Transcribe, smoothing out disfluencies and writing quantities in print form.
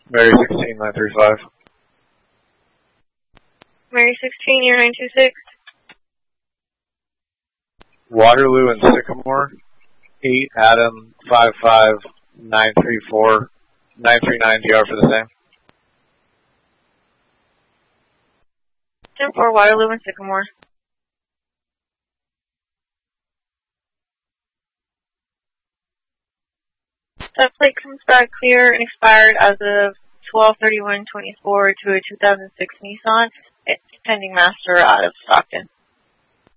Mary 16, 935. Mary 16, year 926. Waterloo and Sycamore, 8 Adam 55 934 939 DR for the same. 10-4, Waterloo and Sycamore. That plate comes back clear and expired as of 12/31/24 to a 2006 Nissan. It's pending master out of Stockton.